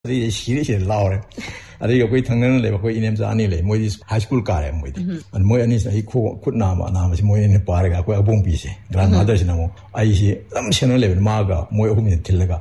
이 시리시 라오래. 아니 여기 당연한 레벨 거기 이nem자 아니래. 뭐이 하이스쿨 가래 뭐이. 아니 뭐 아니 이 굿나마 나마시 뭐이네 빠르가 거기 봉비시. 그란마더시나 뭐 아이시 남셔는 레벨 마가 뭐 오면 들려가.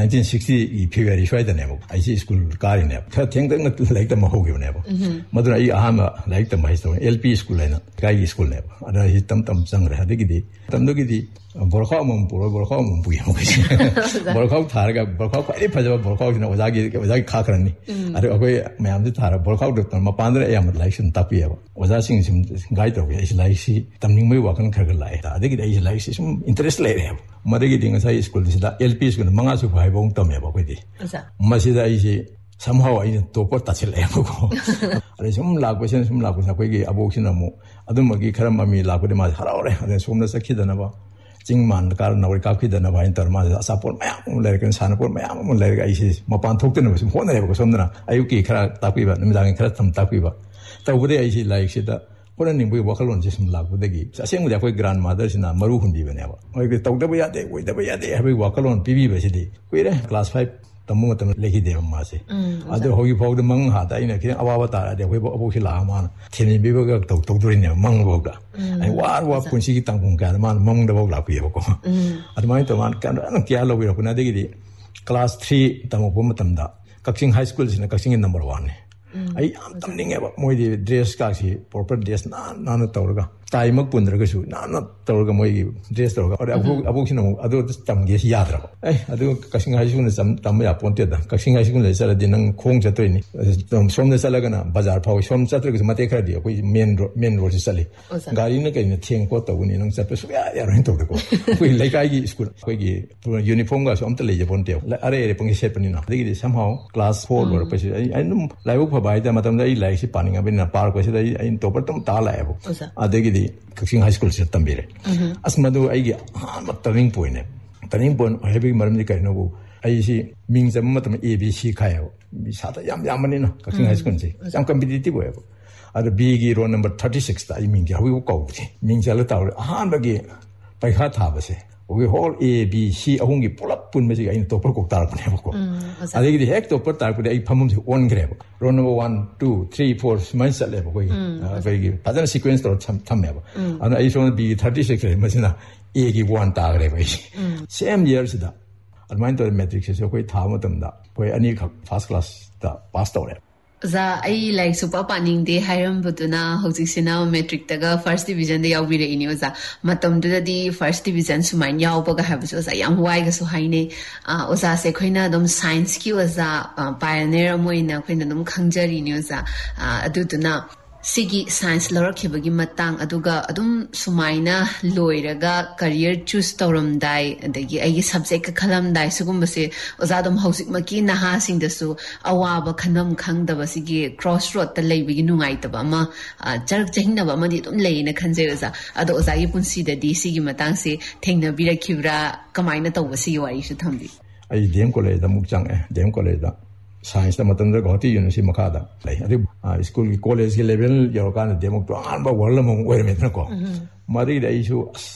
1960 February shoy da ne bo ai school kari ne tha theng tang like da ma ho ge ne bo madura ai ahama like da ma histo LP school ne kai school ne ada hi tam sang ra de gi di tam do gi di borkha mum bu mo ge borkha thar ga borkha kwai pha ja borkha na oja gi kha kran ni ada akoi mayam ji thar borkha do ma pan da ai ma like sin ta pi ba oja sing sim gai do ge ai like si tam ning mai wa kan khar ga lai da de gi ai like si sum interest le re madagi ding sai school sida LP school manga su bai bong tam ya ba koi di masida ai somehow ai to por ta chil ya ko are sum la ko sa koi gi abok sin amu adum magi kharam mami la ko de ma harau re ade sum na sakhi da na ba jingman kar na ka khi da na ba inter ma support ma mu le kan san por ma mu le ga ai si ma pan thok de na sum hon na ba ko som na ayu ki khara ta pi ba nim da khara tam ta pi ba ta bu de ai si like sida Pura ning bui wakalon jism lagu degi. Asing muda koi grandmother sina maru hundi bane aba. Oi tau da baya de, koi da baya de. Habi wakalon pibi basidi. Koi re class 5 tamu tamu leki de amma se. Ado hogi phog de mang ha da ina kini awa ta de koi abu si la ma. Thini bibo ga tau durin ne mang bog da. Ai wa kunsi ki tangkung ka ma mang da bog la pi ko. Ado mai to man kan an kya lo bi ko na degi di class 3 tamu pum tam da. Kaksing high school sina kaksing number 1 ne. Ai am tam ning eba moi di dress ka si proper dress na tawra tai mak pundra ga su na tawra moi dress tawra ore abu sin mo adu tam ge si yadra ai adu kasing hai sun tam ya ponte da kasing hai sun le sala din nang khong chatoi ni som ne sala ga na bazar phau som chatra ga mate khra di koi main road si sali gari na kai na theng ko taw ni nang chapa su ya ro to ko koi lai kai gi school koi gi uniform ga som ta le je ponte are pong set pani na digi somehow class 4 or pa si ai num lai bai da matam da I like si paning abin na par ko si da I to par tam ta la ebo adegi di Kaksing high school si tambire asmadu ai gi turning point ne turning point heavy maram di kai no bu ai si ming jam matam ABC khayo bi sa ta yam mani na Kaksing high school si yam competitive ebo ada B gi row number 36 da I ming gi hawi ko ti ming jala ta ba gi pai kha tha ba se we whole A B C ahung gi pulap pun me ji ai to par ko tar ne ko adegi di hek to par tar ko ai phamum si on greb row number 1 2 3 4 main sat le ko gi padan sequence to tham me ba ana ai so B 36 le masina A gi 1 ta greb same year sida almain to matrix se ko tha ma tam da ko ani khak first class da pass to le za ai like super panning de hairam butuna hojik sina metric taga first division de yawi re ini oza matam du di first division sumain yaw ba ga have so za yang wai ga so haine oza se khoina dom science ki oza pioneer moina khoina dom khangjari ni oza adutuna sigi science lawyer khibagi matang aduga adum sumaina loiraga career choose tawram dai adagi ai subject ka khalam dai sugum base ozadum hausik maki naha sing dasu awaba khanam khangdaba sigi crossroad ta leibigi nungai taba ma jarak jahina ba madi dum leina khanje oza ado ozagi punsi da di sigi matang se thengna birakibra kamaina tawba sigi wari su thambi ai dem college da mukchang dem college da science da matam da goti university makada lai adi school college ke level yo kan demo to an ba wala mo wer me ko mari da isu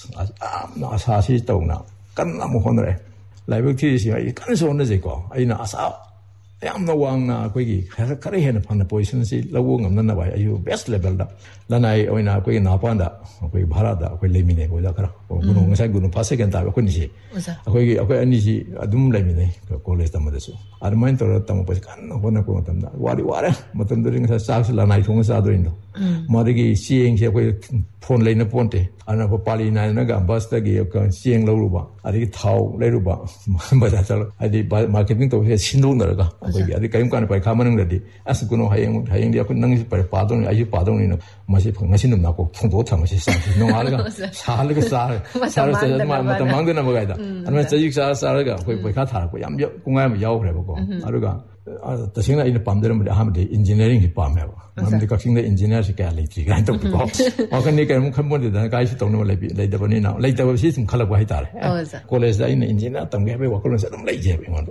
na asa si to na kan na mo honre lai bu ti si ai kan so na je ko ai na asa yam na wang na ko gi khare he na phan na position si lawu ngam na ba ayu best level da lanai oina ko na pan da ko bhara da ko lemine ko da kara ko no ngasai gunu phase kan ta ko ni si ko ani si adum lemine ko college da ma da su armain to ta mo pas kan no na ko tam da wari matam da ring sa sa lanai thong sa do indo ma de gi sieng se ko phone le na ponte ana ko pali na na ga bus da gi ko sieng lo lu ba ari thau le lu ba ba da chalo adi marketing to he sin do na ga ko gi adi kaim kan pa kha manang da di as kuno hayeng dia ko nang pa pa do ni ayu pa do ni 마시 방가시는 나고 풍도 타마시 사지 너 알아가 살가 살을 마 망드나 먹어야다 아니면 저기 살가 거기 가 타고 얌여 공화면 야오 그래 보고 알아가 다시나 이제 밤대로 뭐 하면 돼 인지니어링 힙밤해 봐 근데 각신의 인지니어시 갈리지 간도 그거 어그니까 뭐 컴본데 나 가이시 동네 뭐 레이더 버니 나 레이더 버시 좀 칼라고 하이다래 콜레지다 있는 인지니어 담게 해 와콜은 좀 레이제 뭐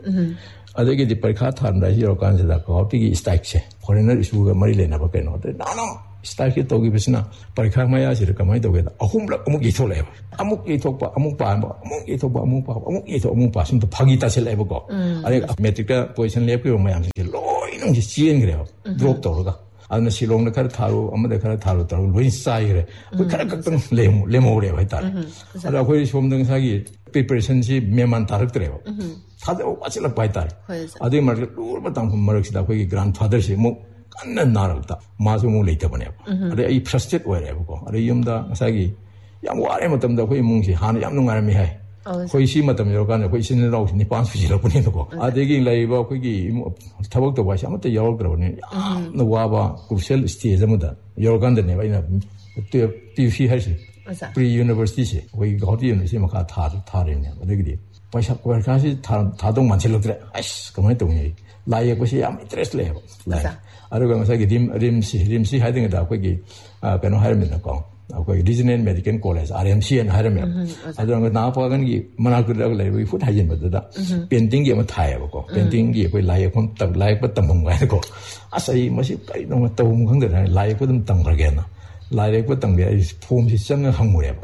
아데게 디 परीक्षा थान दा हिरो कान से दा को टिकी स्ट्राइक से foreigner issue का मरी लेना बके नो नानो 스타일이 또기비스나 바리카마야시를 가만히 도게다 아홈락 아무 이토래요 아무 이토빠 아무 빠뭐 아무 이토빠 아무 빠 아무 이토 아무 빠 심도 파기 다실 해보고 아니 메트리카 포지션 랩고 뭐야지 로이는 지엔 그래요 드롭 도로가 아는 실롱의 카르 타로 아무데 카르 타로 따로 로인 사이래 그 카르 각등 레모래요 했다 아라 거기 쇼음등사기 프리퍼레이션시 메만 다르더래요 다들 와치락 바이다 아들 말을 로르바 당분 말을시다 거기 그랜드파더시 뭐 깐난 나라다 마주 뭐 레이터 보내요 아래 이 프러스트레이트 와래 보고 아래 염다 사기 양 와래 못담다 거기 뭉시 하나 양는 가람이 해 거기 시마담 여간에 거기 신을 나오시 니반 수지를 보내고 아대기 라이브 거기 타박도 봐시 아무때 여러 그러네 너 와봐 쿠셀 스티에즈마다 여간데 내가 또 PhD 할시 프리 유니버시티시 거기 어디 유니버시티 막 타르네 어디기 바샤 거기 다동 만칠로들 아이씨 그만 동이 라이에 것이 야 인트레스트 레요 라이 아르고 마사기 림시 하딩다 거기 배노 하르면 거 거기 리지널 메디컬 콜리지 RMCN 하르면 아주 나빠가는 게 만화그라고 레이브 푸드 하진 버다 펜팅이 뭐 타야고 펜팅이 거기 라이에 콘딱 라이에 버tam 뭔가고 아사이 뭐시 까이 너무 떠온 건데 라이에 거든 땅 걸게나 라이에 버tam 게 폼시 쌍을 항무래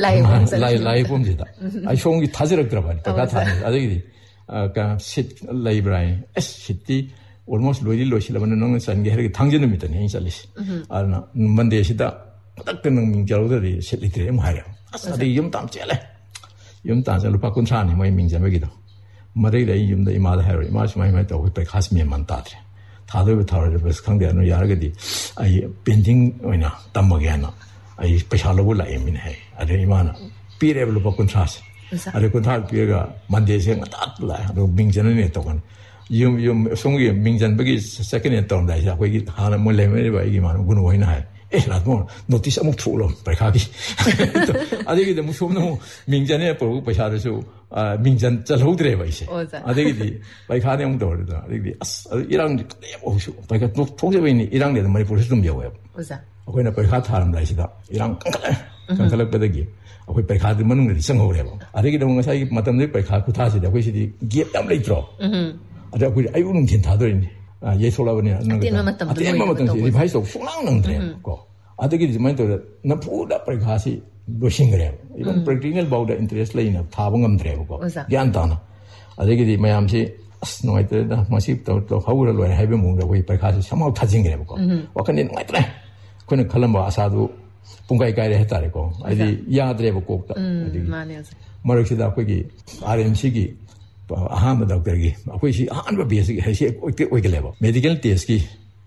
라이 폼시다 아 형이 다저럭 들어봐니까 다 타네 아저기 아까 시 라이브라이 시티 almost 로실로실라면 너는 산게 해르게 당전을 믿더니 인살리시 아나 만데시다 딱 되는 민자로들이 실리들이 뭐하려 아사디 염담째래 염담째로 바꾼 사람이 뭐 민자매기도 머리에 이름도 이마다 해로 이마시마이마 또 그때 가슴에만 따드려 다들 타르버스 강대는 야르게디 아이 펜팅 오이나 담먹이 하나 아이 스페셜로 라이미네 아래 이마나 피레블로 바꾼 사스 아래 군탈 피가 만데세 따라 로 민자는 또건 이 송이 민잔백이 세컨에 떠온다 이제 거기 하나 몰래매리 봐 이게 많은 군을 보이나 라도 노티스 아무 투로 발가기 아데기데 무슨 너무 민잔에 보고 버샤르수 민잔 잘호드래 봐 이제 아데기디 발가네 용도 그러다 아데기디 이랑 오쇼 발가 또 통제베니 이랑 내도 많이 볼 수 좀 배워요 거기는 발가 타는다 이시다 이랑 깡칼 빼대기 거기 발가들 먹는 거 생각을 해 봐 아데기도 뭔가 사이 맞다는 발가 그 다시 되고 이시디 기압 레이트로 ada aku ayu nung cinta tu ini, ye sola bani. Ati emang betul sih, bahaya so, sunang nang deh, ko. Ada kita zaman tu, nampu dah perkhasi dosing deh. Even practical bau dah interest lain, thabung am deh, ko. Gian tanah. Ada kita mayam sih, nungai tu dah masih tu kau dah luar hebe mung dah, kau perkhasi sama thajing deh, ko. Wakan ni nungai tu lah. Kau nak kalam bawa asadu, pungkai kai deh tar, ko. Adi ya deh, ko. Marak sih dah kau ki RMC ki. 아하마 doctor기 아고시 한바 비에스기 해시 오이글레버 메디컬 테스트기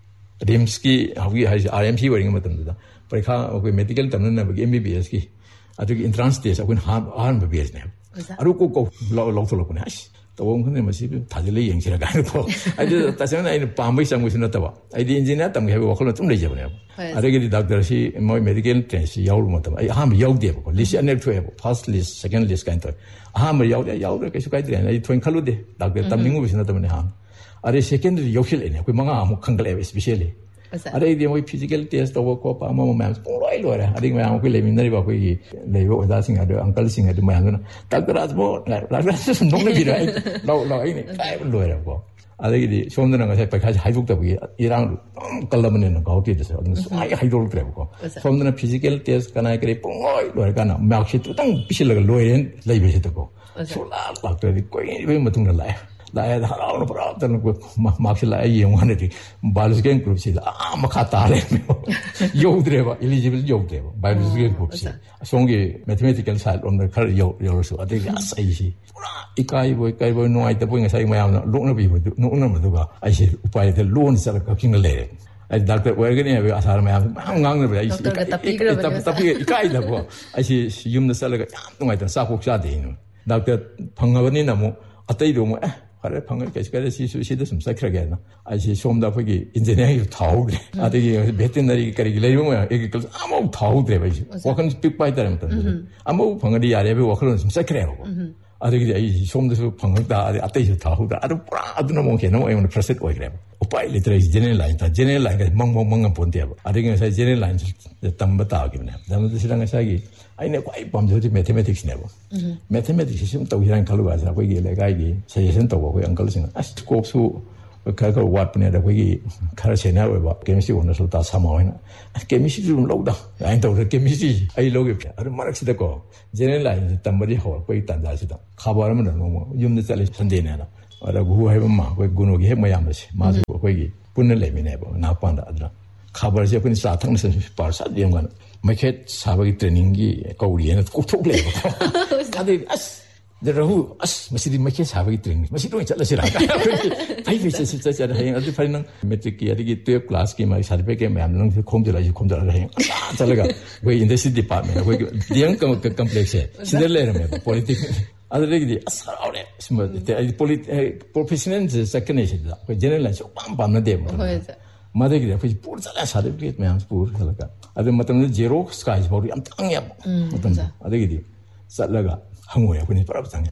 림스기 하기 하시 RMC 버링 맞답니다. परीक्षा कोई मेडिकल तमन ना MBBS की अतो की entrance test अपन हान BBS ने अरु को लौथो लोने तो उनने मसी थाजले यंगसिरा गाय को आइदि तसेन आइ पामै संगुसिन तबा आइदि इंजिनियर तम हेबो वखल तुम ले जबने अरेगि डॉक्टर सी मोय मेडिकल टेस्ट याउ मतम आइ हाम याउ देबो लिस्ट अनेक थोएबो first list second list Kine तो हाम याउ कैसु काइद्रे आइ थोइन खलुदे डॉक्टर तमनिंगु बिसिन तमने हाम अरे सेकेंडरी योखिलेने कोइ मंगा अमु खंगले स्पेशली अरे इदि मोय फिजिकल टेस्ट तबो को पामा मैम पोराइ लोरे अदि मैम को लेमिनरि बा कोइ लेबो ओदा सिंग अदो अंकल सिंग अदो मैम डॉक्टर आजबो डॉक्टर नोंने बिराइ लो आइने काय लोरे को अदि सोमदना गसे पैखा지 हाइदुक्तबि इरां कलमने गाउटिदस अदि सुआइ हाइदुक्तरेबो सोमदना फिजिकल टेस्ट कनाय करे पोराइ लोरे काना मार्कशीट तंग पिसिलग लोरेन लेबिसितको सोला डॉक्टर कोइ बे मतुंग लाइ लाया हराउन प्राप्तन को मार्क्स लाया यंगने बायोलॉजिकल ग्रुप से मखा तारे योद्रेबा एलिजिबल योद्रेबा बायोलॉजिकल ग्रुप से सोंगे मैथमेटिकल साइड ऑन द खर योरसु अदे असैसी पुरा इकाइबो नोआइ तबो ngasai mayam lokna bibo nokna maduga aisi upai de loan sala kaking le ai doctor wergani abi asar mayam ngang ne ai tapi ikai da bo aisi yum na sala ga ngai ta sa khok sa de no doctor phangabani namu atai do mo 그래 방을 계속해서 시도 좀 쌓기라게나 아시 좀더 거기 인제네이 타오래 아들이 몇ten 날이까지 레이모야 이게 그 아무 타오래 봐 워컨 빅바이다라는 건데 아무 방을이 야래비 워컨은 좀 쌓기라고 아들이 이 좀더 방을 다 아떼지 타오다 아주 뿌라 아두나 뭐 걔는 뭐 이런 프로세스 오이래 오빠이 리트레 제네럴 라인 멍멍멍 본대요 아들이 그래서 제네럴 라인 담바다 하기네 담도 시랑 사기 아이네 quite 범죄지 매ಥ메틱스 네고 매ಥ메틱스 좀 또 이런 걸로 가서 거기 내가 이게 세션 또 보고 연결 생각 스코프수 그걸 왔더니라 거기 가르치냐 왜 봐. 게임시 오늘서 다 사마와나. 게임시 좀 로다. 아인도 게임시 아이 로게 아르 마락시다고. 제넬라인 담버리 하고 거기 단자시다. 가버하면 너무 юм도 잘리 선대내나. 라고 후해보면 그 군옥이 해 뭐야 뭐지. 맞아 거기 분을 내미네 봐. 나빠한다 아들아. 가버지 그니 사탕에서 벌써 이런 마켓 사바기 트레이닝기 거우리에는 꼭 톡래 봐. 다들 Derahu masih makin sahabat itu ni masih tu cakap sirah. Tapi macam cara yang ada pada nang metrik ki ada gitu kelas ki mai sarpe ke mai nang kom jala yang calaga. Gue industry department gue dia yang kompleks ya. Siderle ramai politik. Ada lagi di asal awal semua. Politik profesional second ni dah. Gue general so pam na dem. Mada kita gue pur jalan sarpe mai pur calaga. Ada macam zero sky baru am tangnya. Macam ada gitu. Calaga. 한국에 그니 바라보상해.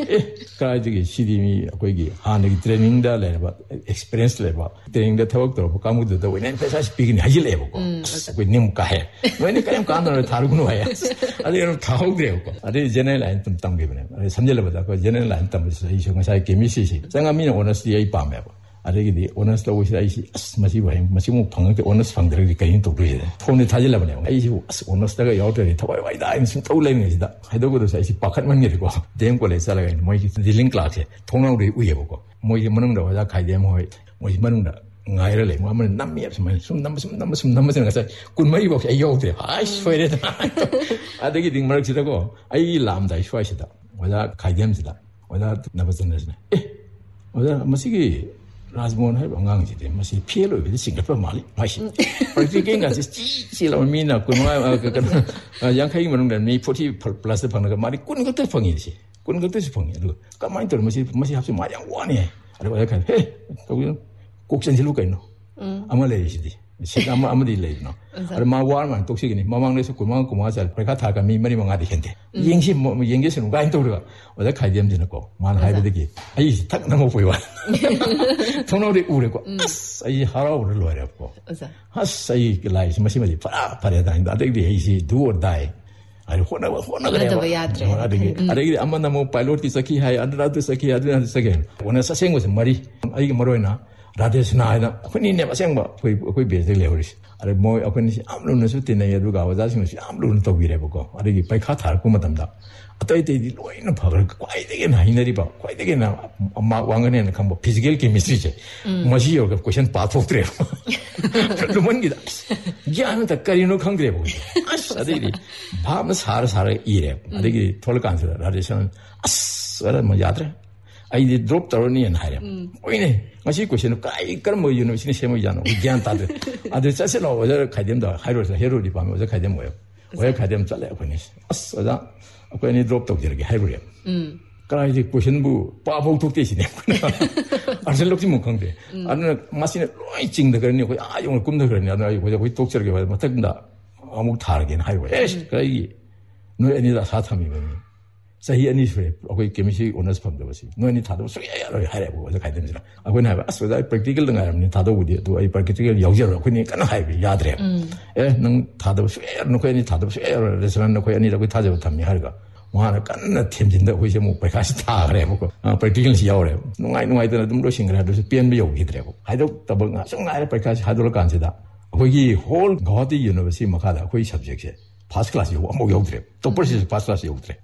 그래가지고 시디미 거기 하는 트레이닝다 레바 experience 레바 트레이닝다 타박도 까무도 더 왜냐면 회사시 비기니 하질래 보고 그 님까 해. 왜냐 그냥 간다는 다르구나 해. 아니 여러분 다 하고 그래요. 아니 제네럴 라인 좀 당기면 3절보다 그 제네럴 라인 담으셔서 이 시간 사이 게미시시. 장가민은 오너스디 이 밤에 봐. 아래기디 오너스 오시라 이시 마시 와이 마시 뭐 방을 때 오너스 방들이 가인 또 그래. 폰에 다질라 보네. 이시 오너스다가 여더니 더 와이 다 인생 떠올리는 것이다. 해도고도 사실 박한만 내리고 대행권에 살아가 있는 뭐 이게 딜링 클래스 통나우리 위에 보고 뭐 이게 뭐는가 와자 가이데 뭐 뭐는가 ngaire le mo nammi apsman sum namma 가서 군마이 복 아이오데 아이 소이레다 아데기 딩마르 지다고 아이 람다 쇼아시다 와자 가이뎀지다 와자 나버선네스네 와자 마시기 라즈몬 해 방강지 돼 마시 피엘로 이제 싱가포르 말이 마시 프로젝트가 지지로 미나 군마 그 양카이 뭐는데 미 40 플러스 방가 말이 꾼 것도 방이지 꾼 것도 방이 그 가만히 들어 마시 합시 마냥 원해 알고 약간 해 거기 꼭전실로 가 있노 아마레이시디 시가 아무디 레이노 아마 와만 똑시기니 마망내서 고마잘 배가 다가 미머리 망아디 현대 영시 뭐 영계스는 가인 도르가 어제 가이디엄 지는고 만 하이드기 아이 딱 너무 보여 통로리 우레고 아이 하라우를 놓으려고 아이 라이스 마시마디 파라다 인다 데기 에이시 두 or die 아니 호나 그래 아데기 아마 나무 파일럿 기사키 하이 안드라도 사키 아드나 사게 오늘 사생 것은 말이 아이게 뭐로이나 라데스나이나 흔히네 마생바 거의 베즈를 해버리시 아래 뭐 아픈 아무런 수트네 여루가 와자신 시 아무런 또 비례 보고 아래기 바이카 탈고 마담다 어때이디 로이는 박을 quite 되게 나이너리 봐 quite 되게 나 엄마 왕은에는 뭐 피지컬 케미스트리지 뭐지요 그 고션 바토트래요 그런기다 기아는 닭가리노 강그래 보고 아들이 밤에 살아 이래 아들이 돌간서 라데스는 아스 뭐 야들 아이디 드롭 떨어니엔 하려 오이네 마시 고시는 까이 그런 뭐 유니버시티 세모이잖아 위기한 다들 아들 짜sel로 어제 가dem다 하이로서 헤로리 밤에 어제 가dem 뭐요 왜 가dem 잘래요 보니 어자 아까니 드롭 또 저렇게 하이로리 그러나 이제 고신부 빠복 독대시네 아슬럭지 못 강대 아는 마시는 로이 찡다 그러니 그 용을 꿈다 그러니 아나 거기 독저렇게 와 못한다 아무 다르긴 하이로 그래 이 너애니다 사탐이면 사히 아니 소리 거기 게임시 오너스 팜도 버시 너니 다도 소야로 하려고 어제 가야 됩니다 아고는 하 아스다 프랙티컬 등하면 다도 우디 또 프랙티컬 여기로 그니 까나 하이 야드래 능 다도 소야로 놓고니 다도 소야로 레스토랑 놓고 아니라고 다져 담미 할가 뭐하나 까나 템진다 호이제 뭐 백아시 다 그래 뭐 프랙티컬이 야오래 누가이더라 좀 로싱을 하도 변비 여기더라고 하도 더블 정말 백아시 하도록 간지다 거기 홀 거디 유니버시티 막하다 거기 subject 파스 클래스 뭐 여기더래 또 벌써 파스 클래스 여기더래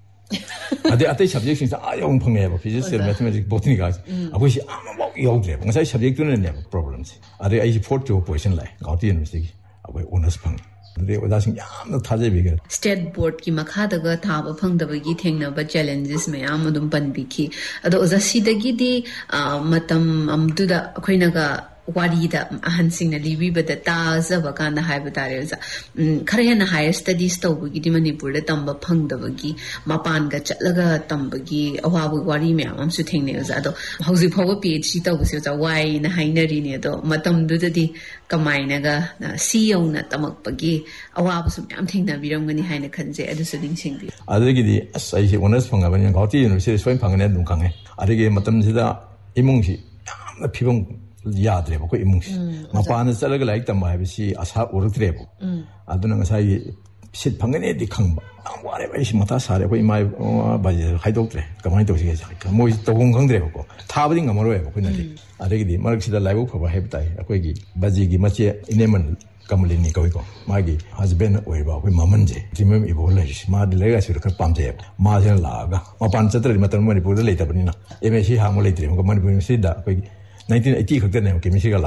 아대 subject 영 펑해 봐 physics mathematics botany 아버지 아무 뭐 여기래 뭔가 subject는 내 problems 아대 아이 포트 포지션 라이 가디 university 아버 오너스 펑 근데 오다신 야무 타제비게 state board ki makhadaga thaba phangdabagi thengnaba challenges mayam adum banbiki ado ozasidagi di matam amduda akoinaga warida ahansingna libibada tazaba kana haibadare za kharena higher studies tawbagi di manipur da tamba phangdabagi mapan ga chatlaga tambagi awabu wari me amsu thengne za do hauji phawa phd tawbasi za wai na hainari ne do matam du da di kamaina ga CEO na tamakpagi awabu sum yam thengna biramgani haina khanje adu suding singbi adagi di asai honors phangabani gauti university soin phangane dum khange adagi matam sida imungsi yamna phibong 야드레고 그 이뭉시 마파는 썰가 라이크 담바이시 아사 오르드레고 아드는 사이 ꯁꯤꯠ ꯐꯪꯒꯅꯤꯗꯤ ꯈꯪꯕ ꯌꯥꯝ ꯋꯥꯔꯦꯕ ꯑꯩꯁꯤ ꯃꯊꯥ ꯁꯥꯔꯦ ꯑꯩꯈꯣꯏ ꯏꯃꯥ ꯕꯥꯖꯤꯗ ꯍꯥꯏꯗꯣꯛꯇ꯭ꯔꯦ ꯀꯃꯥꯏꯅ ꯇꯧꯁꯤꯒꯦ ꯃꯣꯏꯁꯤ ꯇꯧꯐꯝ ꯈꯪꯗ꯭ꯔꯦꯕꯀꯣ ꯊꯥꯕꯗꯤ ꯉꯝꯃꯔꯣꯏꯕ ꯑꯩꯈꯣꯏꯅꯗꯤ ꯑꯗꯒꯤꯗꯤ ꯃꯔꯛꯁꯤꯗ ꯂꯥꯏꯕꯛ ꯐꯕ ꯍꯥꯏꯕ ꯇꯥꯏ ꯑꯩꯈꯣꯏꯒꯤ ꯕꯥꯖꯤꯒꯤ ꯃꯆꯦ ꯏꯅꯦꯃꯟ ꯀꯃꯂꯤꯅꯤ ꯀꯧꯏꯀꯣ ꯃꯥꯒꯤ ꯍꯁꯕꯦꯟ ꯑꯣꯏꯕ ꯑꯩꯈꯣꯏ ꯃꯃꯟꯁꯦ ꯇ꯭ꯔꯤꯃꯦꯝ ꯏꯕꯣ ꯂꯩꯔꯤꯁꯤ ꯃꯥꯗꯤ ꯂꯥꯏꯔꯤꯛ ꯂꯥꯏꯁꯨꯗ ꯈꯔ ꯄꯥꯝꯖꯩꯑꯕ ꯃꯥꯁꯤꯅ ꯂꯥꯛꯑꯒ ꯃꯄꯥꯟ ꯆꯠꯇ꯭ꯔꯗꯤ ꯃꯇꯝ ꯃꯅꯤꯄꯨꯔꯗ ꯂꯩꯇꯕꯅꯤꯅ MSc ꯍꯥꯡꯕ ꯂꯩꯇ꯭ꯔꯦ ꯃꯅꯤꯄꯨꯔ ꯌꯨꯅꯤꯚꯔꯁꯤꯇꯤꯗ ꯑꯩꯈꯣꯏꯒꯤ 1980 ꯈꯛꯇꯅꯦꯕ ꯀꯦꯃꯤꯁꯇ꯭ꯔꯤꯒ